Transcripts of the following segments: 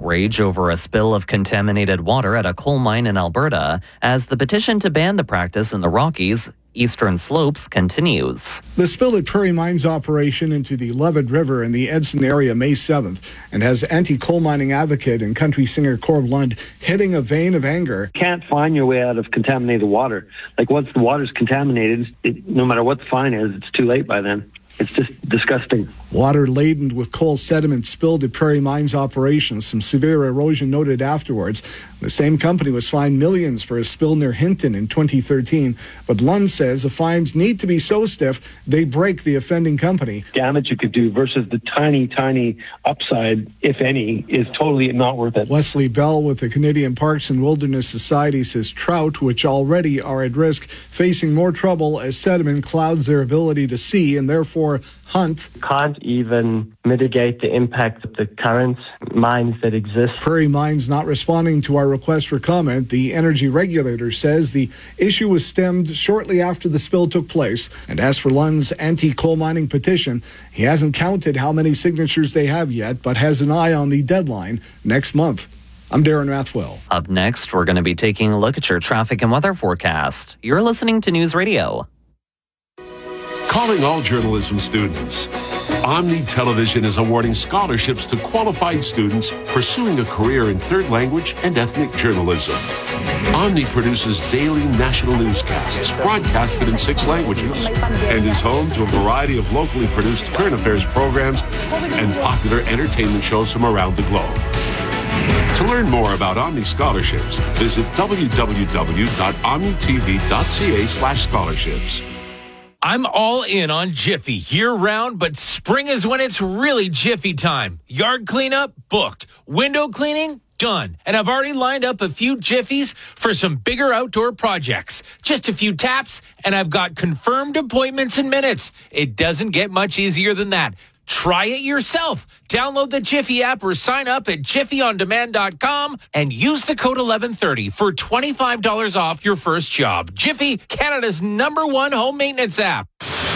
outrage over a spill of contaminated water at a coal mine in Alberta as the petition to ban the practice in the Rockies Eastern Slopes continues. The spill at Prairie Mines operation into the Levitt River in the Edson area May 7th and has anti-coal mining advocate and country singer Corb Lund hitting a vein of anger. You can't find your way out of contaminated water. Like once the water's contaminated, no matter what the fine is, it's too late by then. It's just disgusting. Water laden with coal sediment spilled at Prairie Mines operations. Some severe erosion noted afterwards. The same company was fined millions for a spill near Hinton in 2013. But Lund says the fines need to be so stiff they break the offending company. Damage you could do versus the tiny upside, if any, is totally not worth it. Wesley Bell with the Canadian Parks and Wilderness Society says trout, which already are at risk, facing more trouble as sediment clouds their ability to see and therefore hunt. Can't even mitigate the impact of the current mines that exist. Prairie Mines not responding to our request for comment. The energy regulator says the issue was stemmed shortly after the spill took place. And as for Lund's anti-coal mining petition, he hasn't counted how many signatures they have yet, but has an eye on the deadline next month. I'm Darren Rathwell. Up next, we're going to be taking a look at your traffic and weather forecast. You're listening to News Radio. Calling all journalism students. Omni Television is awarding scholarships to qualified students pursuing a career in third language and ethnic journalism. Omni produces daily national newscasts broadcasted in 6 languages and is home to a variety of locally produced current affairs programs and popular entertainment shows from around the globe. To learn more about Omni scholarships, visit www.omnitv.ca/scholarships. I'm all in on Jiffy year-round, but spring is when it's really Jiffy time. Yard cleanup? Booked. Window cleaning? Done. And I've already lined up a few Jiffies for some bigger outdoor projects. Just a few taps, and I've got confirmed appointments in minutes. It doesn't get much easier than that. Try it yourself. Download the Jiffy app or sign up at jiffyondemand.com and use the code 1130 for $25 off your first job. Jiffy, Canada's #1 home maintenance app.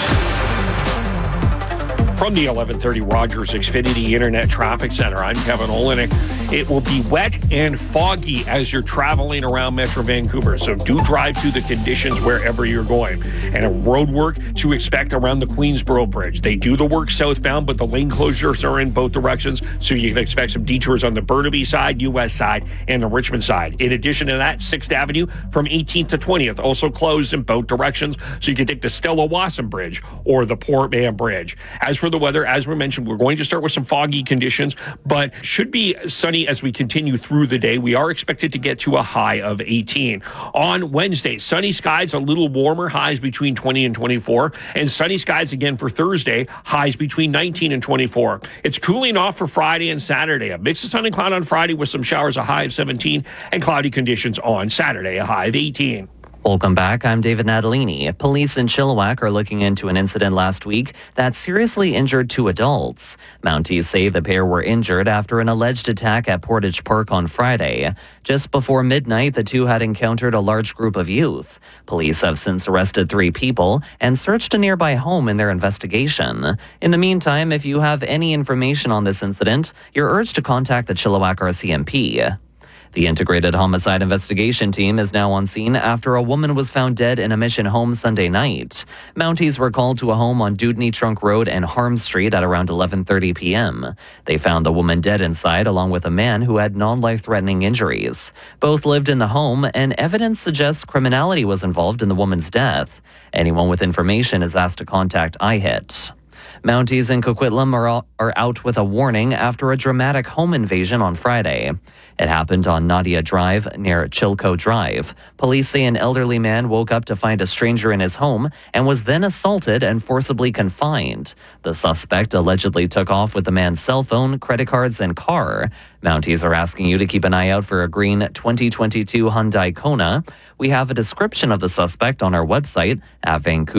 From the 1130 Rogers Xfinity Internet Traffic Center, I'm Kevin Olenek. It will be wet and foggy as you're traveling around Metro Vancouver, so do drive through the conditions wherever you're going. And a road work to expect around the Queensboro Bridge. They do the work southbound, but the lane closures are in both directions, so you can expect some detours on the Burnaby side, US side, and the Richmond side. In addition to that, 6th Avenue from 18th to 20th also closed in both directions, so you can take the Stella Wasson Bridge or the Port Mann Bridge. As for the weather, as we mentioned, we're going to start with some foggy conditions, but should be sunny as we continue through the day. We are expected to get to a high of 18. On Wednesday, sunny skies, a little warmer, highs between 20 and 24, and sunny skies again for Thursday, highs between 19 and 24. It's cooling off for Friday and Saturday. A mix of sun and cloud on Friday with some showers, a high of 17, and cloudy conditions on Saturday, a high of 18. Welcome back. I'm David Natalini. Police in Chilliwack are looking into an incident last week that seriously injured 2 adults. Mounties say the pair were injured after an alleged attack at Portage Park on Friday. Just before midnight, the 2 had encountered a large group of youth. Police have since arrested 3 people and searched a nearby home in their investigation. In the meantime, if you have any information on this incident, you're urged to contact the Chilliwack RCMP. The Integrated Homicide Investigation Team is now on scene after a woman was found dead in a Mission home Sunday night. Mounties were called to a home on Dewdney Trunk Road and Harms Street at around 11:30 p.m. They found the woman dead inside along with a man who had non-life-threatening injuries. Both lived in the home, and evidence suggests criminality was involved in the woman's death. Anyone with information is asked to contact IHIT. Mounties in Coquitlam are out with a warning after a dramatic home invasion on Friday. It happened on Nadia Drive near Chilco Drive. Police say an elderly man woke up to find a stranger in his home and was then assaulted and forcibly confined. The suspect allegedly took off with the man's cell phone, credit cards, and car. Mounties are asking you to keep an eye out for a green 2022 Hyundai Kona. We have a description of the suspect on our website at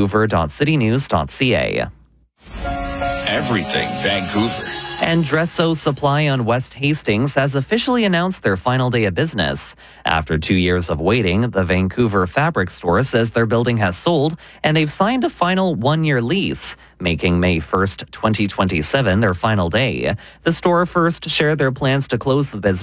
vancouver.citynews.ca. Everything Vancouver. And Dresso Supply on West Hastings has officially announced their final day of business. After 2 years of waiting, the Vancouver Fabric Store says their building has sold and they've signed a final 1-year lease, making May 1st, 2027 their final day. The store first shared their plans to close the business